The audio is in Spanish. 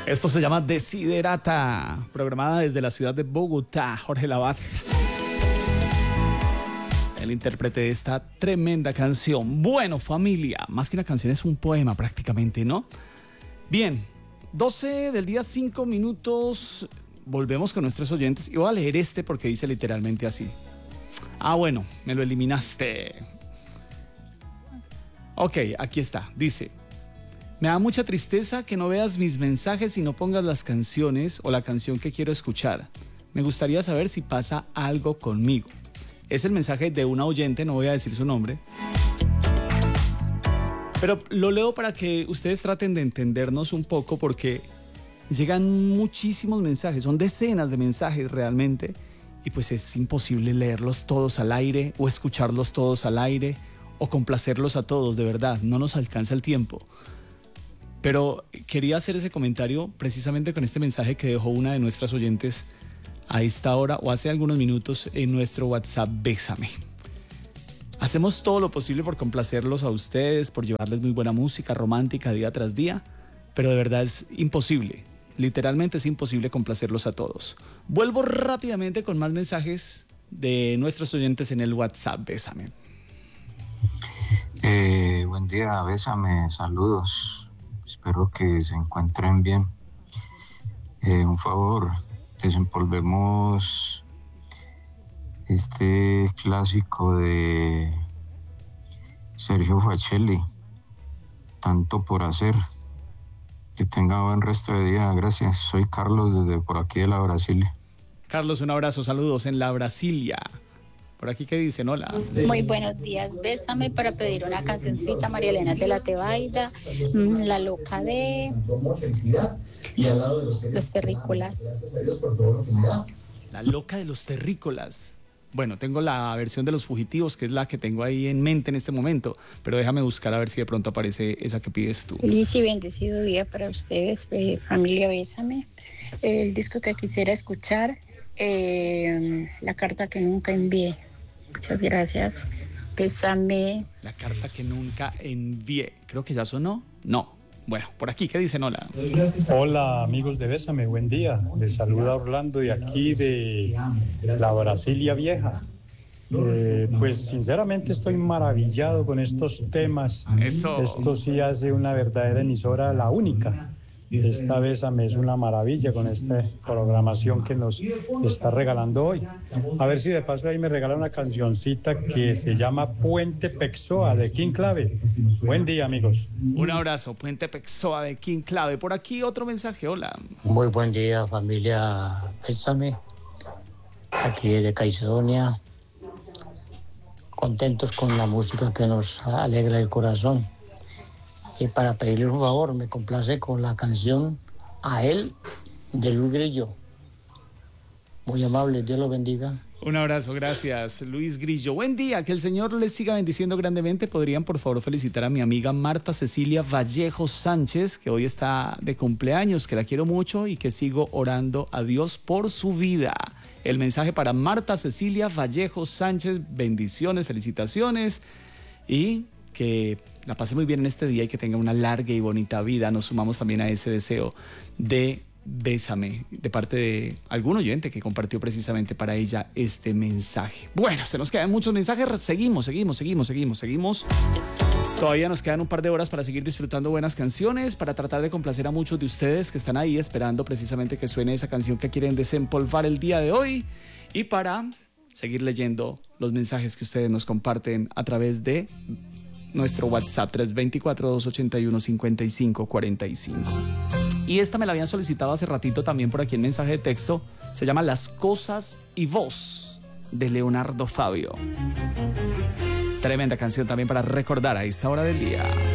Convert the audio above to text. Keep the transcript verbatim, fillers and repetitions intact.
Esto se llama Desiderata, programada desde la ciudad de Bogotá, Jorge Lavat. El intérprete de esta tremenda canción. Bueno, familia, más que una canción es un poema prácticamente, ¿no? Bien, doce del día, cinco minutos. Volvemos con nuestros oyentes y voy a leer este porque dice literalmente así. Ah, bueno, me lo eliminaste. Ok, aquí está, dice: me da mucha tristeza que no veas mis mensajes y no pongas las canciones o la canción que quiero escuchar. Me gustaría saber si pasa algo conmigo. Es el mensaje de una oyente, no voy a decir su nombre. Pero lo leo para que ustedes traten de entendernos un poco, porque llegan muchísimos mensajes, son decenas de mensajes realmente, y pues es imposible leerlos todos al aire o escucharlos todos al aire o complacerlos a todos, de verdad, no nos alcanza el tiempo. Pero quería hacer ese comentario precisamente con este mensaje que dejó una de nuestras oyentes a esta hora o hace algunos minutos en nuestro WhatsApp Bésame. Hacemos todo lo posible por complacerlos a ustedes, por llevarles muy buena música romántica día tras día, pero de verdad es imposible, literalmente es imposible complacerlos a todos. Vuelvo rápidamente con más mensajes de nuestros oyentes en el WhatsApp Bésame. Eh, buen día, Bésame, saludos. Espero que se encuentren bien. Eh, un favor, desempolvemos este clásico de Sergio Facelli, Tanto por hacer. Que tenga buen resto de día. Gracias. Soy Carlos desde por aquí de la Brasilia. Carlos, un abrazo, saludos en la Brasilia. Por aquí, ¿qué dicen? Hola. Muy buenos días, Bésame, para pedir una cancioncita, María Elena de la Tebaida, La Loca de Los Terrícolas. La Loca de los Terrícolas. Bueno, tengo la versión de Los Fugitivos, que es la que tengo ahí en mente en este momento, pero déjame buscar a ver si de pronto aparece esa que pides tú. Feliz y bendecido día para ustedes, eh, familia Bésame. El disco que quisiera escuchar, eh, La Carta que Nunca Envié. Muchas gracias. Bésame. La Carta que Nunca Envié. Creo que ya sonó. No. Bueno, por aquí, ¿qué dicen? Hola. Hola, amigos de Bésame, buen día. Les saluda Orlando de aquí de la Brasilia Vieja. Eh, pues sinceramente estoy maravillado con estos temas. Eso. Esto sí hace una verdadera emisora, la única. Esta Bésame es una maravilla con esta programación que nos está regalando hoy. A ver si de paso ahí me regala una cancioncita que se llama Puente Pexoa de King Clave. Buen día, amigos. Un abrazo, Puente Pexoa de King Clave. Por aquí otro mensaje, hola. Muy buen día, familia Bésame. Aquí de Caicedonia. Contentos con la música que nos alegra el corazón. Y para pedirle un favor, me complace con la canción A Él de Luis Grillo. Muy amable, Dios lo bendiga. Un abrazo, gracias, Luis Grillo. Buen día, que el Señor les siga bendiciendo grandemente. ¿Podrían, por favor, felicitar a mi amiga Marta Cecilia Vallejo Sánchez, que hoy está de cumpleaños, que la quiero mucho y que sigo orando a Dios por su vida? El mensaje para Marta Cecilia Vallejo Sánchez, bendiciones, felicitaciones y que la pase muy bien en este día y que tenga una larga y bonita vida. Nos sumamos también a ese deseo de Bésame, de parte de algún oyente que compartió precisamente para ella este mensaje. Bueno, se nos quedan muchos mensajes, seguimos, seguimos, seguimos, seguimos, seguimos. Todavía nos quedan un par de horas para seguir disfrutando buenas canciones, para tratar de complacer a muchos de ustedes que están ahí esperando precisamente que suene esa canción que quieren desempolvar el día de hoy, y para seguir leyendo los mensajes que ustedes nos comparten a través de nuestro WhatsApp tres dos cuatro, dos ocho uno, cinco cinco cuatro cinco. Y esta me la habían solicitado hace ratito también por aquí en mensaje de texto. Se llama Las Cosas y Vos, de Leonardo Fabio. Tremenda canción también para recordar a esta hora del día.